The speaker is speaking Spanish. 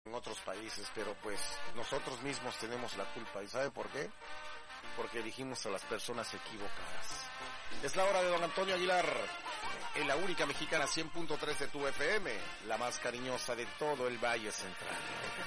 en otros países, pero pues nosotros mismos tenemos la culpa. ¿Y sabe por qué? Porque elegimos a las personas equivocadas. Es la hora de don Antonio Aguilar, en la única mexicana 100.3 de tu FM, la más cariñosa de todo el Valle Central.